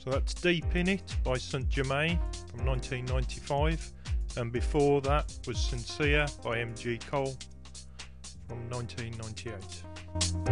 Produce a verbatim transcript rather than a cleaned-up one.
So that's Deep in It by Saint Germain from nineteen ninety-five, and before that was Sincere by M G Cole from nineteen ninety-eight.